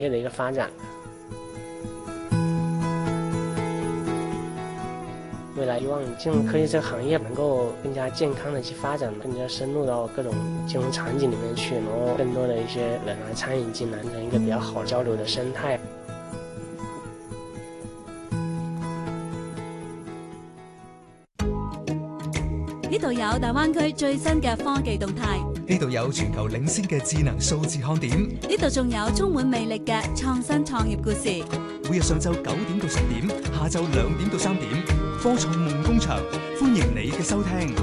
業的一個發展。未來希望金融科技這個行業能夠更加健康的去發展，更加深入到各種金融場景裡面去，然後更多的一些人來參與進來，成一個比較好交流的生態。 呢度有大灣區最新嘅科技動態， 呢度有全球領先嘅智能數字看點， 呢度仲有充滿魅力嘅創新創業故事。 每日上晝9點到10點，下晝2點到3點，科創夢工場，歡迎你嘅收聽。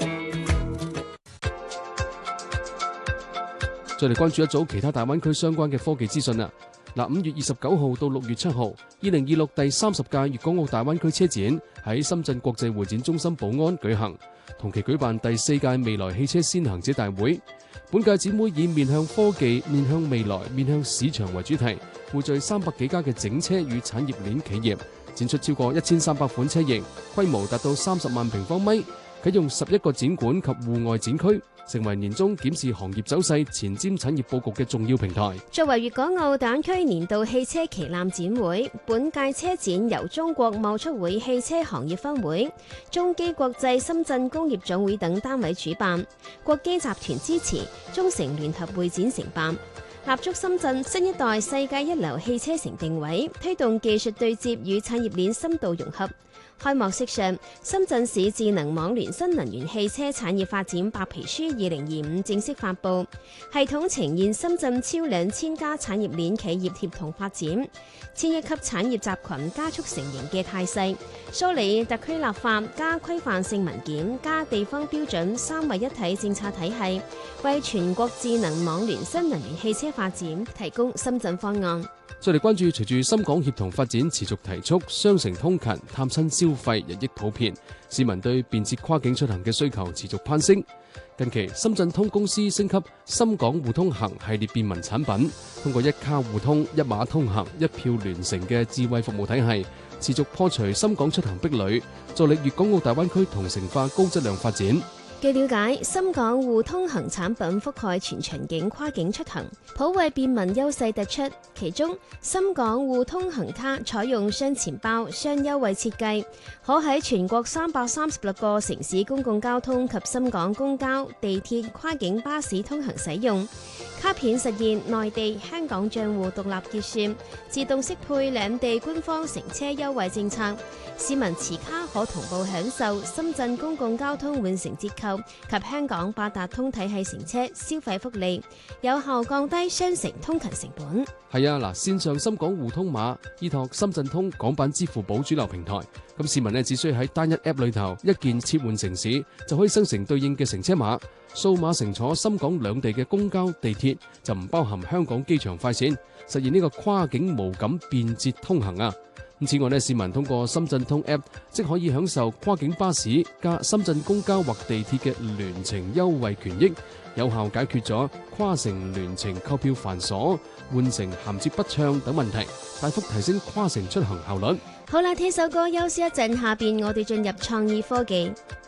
再嚟關注一組其他大灣區相關嘅科技資訊啦。5月29號到6月7號，2026第30屆粵港澳大灣區車展喺深圳國際會展中心寶安舉行，同期舉辦第4屆未來汽車先行者大會。本屆展會以面向科技、面向未來、面向市場為主題，匯聚300幾家嘅整車與產業鏈企業，展出超過1300款車型，規模達到30萬平方米，啟用11個展館及戶外展區，成為年中檢視行業走勢、前瞻產業佈局嘅重要平台。 作為粵港澳大灣區年度汽車旗艦展會，本屆車展由中國貿促會汽車行業分會、中基國際深圳工業總會等單位主辦，國基集團支持，中成聯合會展承辦，立足深圳新一代世界一流汽車城定位，推動技術對接與產業鏈深度融合。開幕式上，深圳市智能網聯新能源汽車產業發展白皮書2025正式發布，系統呈現深圳超2000家產業鏈企業協同發展、千億級產業集群加速成型嘅態勢，梳理特區立法加規範性文件加地方標準三位一體政策體系，為全國智能網聯新能源汽車發展提供深圳方案。 再嚟關注，隨住深港協同發展持續提速，雙城通勤、探親消費日益普遍，市民對便捷跨境出行嘅需求持續攀升。近期，深圳通公司升級深港互通行系列便民產品，通過一卡互通、一碼通行、一票聯成嘅智慧服務體系，持續破除深港出行壁壘，助力粵港澳大灣區同城化高質量發展。 據了解，深港互通行產品覆蓋全場景跨境出行，普惠便民優勢突出。其中，深港互通行卡採用雙錢包、雙優惠設計，可喺全國336個城市公共交通及深港公交、地鐵、跨境巴士通行使用。卡片實現內地、香港賬戶獨立結算，自動適配兩地官方乘車優惠政策。市民持卡可同步享受深圳公共交通換乘折扣及香港八達通體系乘車消費福利，有效降低雙城通勤成本。 係啊，線上深港互通碼依託深圳通港版支付寶主流平台，咁市民只需喺單一 App 裏頭一鍵切換城市，就可以生成對應嘅乘車碼。數碼乘坐深港兩地嘅公交、地鐵就唔包含香港機場快線，實現呢個跨境無感便捷通行啊！此外市民通過深圳通 App 即可以享受跨境巴士加深圳公交或地鐵嘅聯程優惠權益，有效解決咗跨城聯程購票繁瑣、換乘銜接不暢等問題，大幅提升跨城出行效率。 好啦，聽首歌休息一陣，下邊我哋進入創意科技。